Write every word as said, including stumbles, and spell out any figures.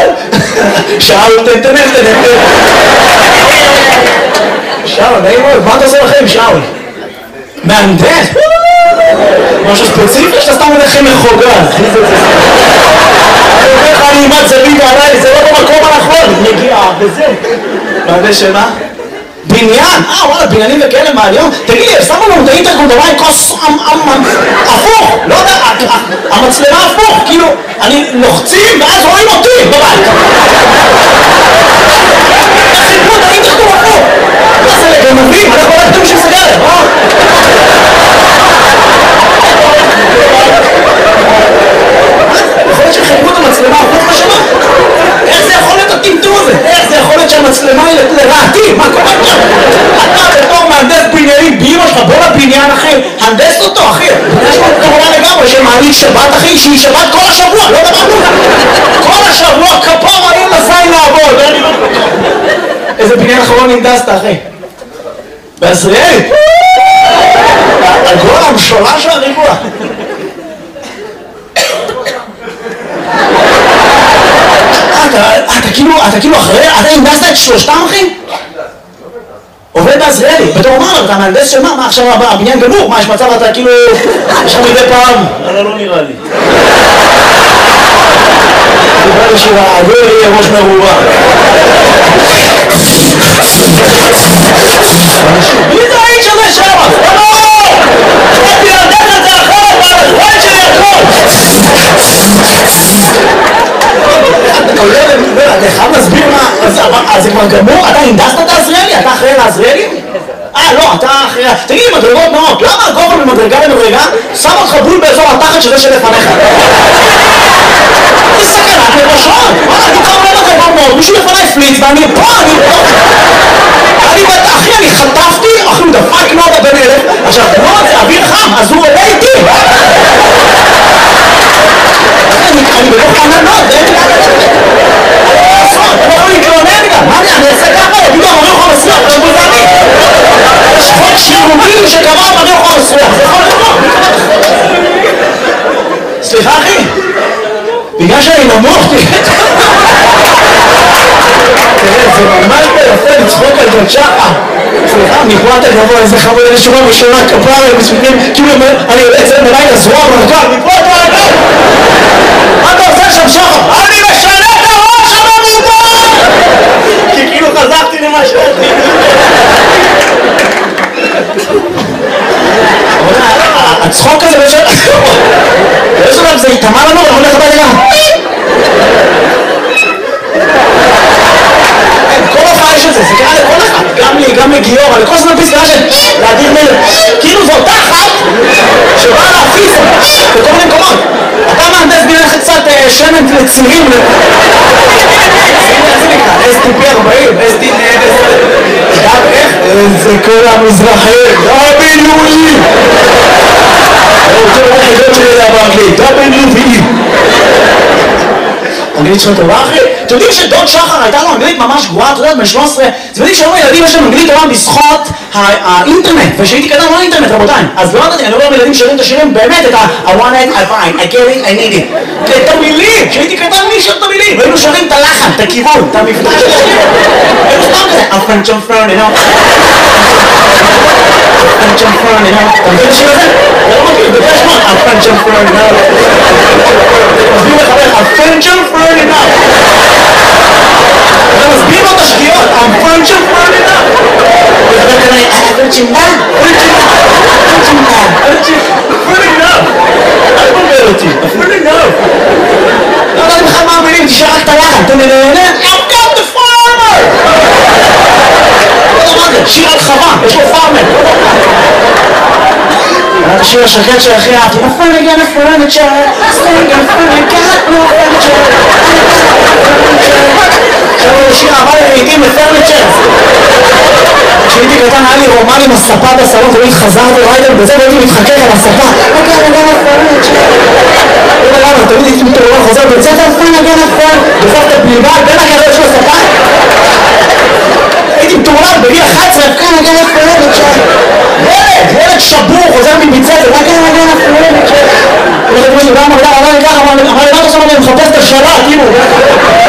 שאול, תן, תן, תן, תן. שאול, נעים מאוד, מה אתה עושה לכם, שאול? מהנדס? משהו ספציפי שאתה סתם הולך מחוגז. אני אומר לך, אני אימת זווית עליי, זה לא במקום הנכון. נגיעה, וזה. מהנדס שמה? בניין? אה, וואלה, בניינים וכאלה מהיום. תגיד לי, שמו לנו את האינטרקום דבר עם כוס הפוך. לא יודע, המצלמה הפוך. כאילו, אני לוחצים ואז רואים אותי בבית. חיפרו את האינטרקום הפוך. מה זה לגנבים? אנחנו לא יודעים של סגרת, אה? יכול להיות שחיפרו את המצלמה הפוך בשנה? איך זה יכול להיות הטמטום הזה? איך זה יכול להיות שהמצלמה היא לרעתי? מה קורה כאן? אתה בתור מהנדס בניינים באמא שלך, בוא לבניין אחי, הנדס אותו אחי. יש לו תורה לגמרי שמעלית שבת אחי, שהיא שבת כל השבוע, לא דבר כזה. כל השבוע כפר היום לזין לעבוד. איזה בניין אחרון ננדסת אחי? בעזריאלי? הגול המשולש של הריבוע. אתה כאילו, אתה כאילו אחרי, אתה הנדסת את שלושתם אחי? עובד בעזריאלי, בתור אמר, אתה מהנדס של מה? מה עכשיו הבניין גמור? מה יש מצב אתה כאילו, יש לך מדי פעם? לא, לא נראה לי. נראה לי שהעגול יהיה ראש מרובה. מי זה האיש הזה שם? לא! אני להנדס את זה אחרת, והזמן שלי הכל! אתה חייב להסביר מה, אז זה כבר גמור? אתה הנדסת את העזריאלי? אתה אחראי לעזריאלי? אה, לא, אתה אחראי... תגיד לי, מדרגות נאות, למה הגובה ממדרגה למדרגה שם אותך בול באזור התחת שזה שלפניך? זה סכנת נפשות! וואלה, אני קרוב למדרגות נאות, מישהו לפניי פליץ ואני פה, אני פה... אני בטח, אחי, אני חטפתי, אחי, הוא דפק נודה בן אלף, עכשיו, נוד זה אוויר חם, אז הוא עולה איתי! אני בתוך עננות, אין לי... אני לא מתלונן גם, מה אני, אני אעשה ככה, יגידו אמרי אוכל מסריח, זה בוזני. יש חוק שירותי שקבע אמרי אוכל מסריח, זה יכול לקרות. סליחה אחי, בגלל שאני נמוך, תראה, זה ממש ביפה לצחוק על ג'ון שחר. סליחה, מפרט הגבוה, איזה חמוד, אני שומע בשונה כפר, הם מספיקים, כאילו אני יוצא אצל מלאי לזרוע מרכב, מפרט מרכב! מה אתה עושה שם שחר? אני משנה את הראש של המובר! כי כאילו חזרתי למה שאתי. הצחוק הזה בשביל... יש עליו, זה יתאמה לנו, אני הולך הבא לגמרי. כל הופעה יש את זה, זה קרה לכל אחד, גם לי, גם לגיורא, לכל זמן פסקה של להדיר מלך. כאילו זו אותה אחת שבאה להפיס בכל מיני מקומות. אתה מהנדס בניין קצת שמן לצירים. זה נקרא, אס טי פי ארבעים, אס טי פי גם איך? זה כל המזרחים, דאבליו-אי! אותו היחידות שלי זה באנגלית, דאבליו-אי! אנגלית שלך טובה אחי? אתם יודעים שדוד שחר הייתה לו אנגלית ממש גרועה, אתה יודע, בן שלוש עשרה, אתם יודעים שהיום הילדים יש להם אנגלית טובה בזכות האינטרנט, ושהייתי קטן לא אינטרנט רבותיי, אז לא ידעתי, אני לא רואה ילדים שרים את השירים באמת את ה- I want it, I find, I get it, I need it, את המילים, שהייתי קטן מי שר את המילים, והיינו שרים את הלחן, את הכיוון, את המבטא של השיר, היינו סתם כזה, I'm French on Fern, you know, French on Fern, you know, אתה מבין את השיר הזה? זה לא מכיר, זה יש מאוד, I'm French on Fern, you know, מסביר לחבר, I'm French on Fern, you know, אתה מסביר לו את השגיאות, I'm French on Fern, you know, וחבר כזה, פרצ'ינדה, פרצ'ינדה, פרצ'ינדה, פרצ'ינדה, אל תבלבל אותי, פרצ'ינדה. לא יודעת בכלל מה המילים, תשאר רק את הלחן, אתה מנהנה, I've got the farmer! לא יודע מה זה, שיר על חווה, יש לו פארמר. היה השיר השקט שהכי אהבתי, A friend again, a furniture, staying in front, I got no furniture, עכשיו הוא שיר אהבה לעיתים לפרניצ'ר. כשהייתי קטן היה לי רומן עם הספה בסלון, תמיד חזרתי ריידר בזה והייתי מתחכך על הספה. אוקיי, אני גם הפרניצ'ר. לא יודע למה, תמיד הייתי מתעורר חוזר בית ספר, פן אגן הפרן, דופק את הבלבל בין הגדול של הספה. הייתי מתעורר בגיל אחת עשרה, פן אגן הפרניצ'ר. ילד, ילד שבור, חוזר מבית ספר, אגן אגן הפרניצ'ר. הולכת מי, גם אמר לי ככה, אמר לי, מה אתה עושה? אני מחפש את השלט, כאילו.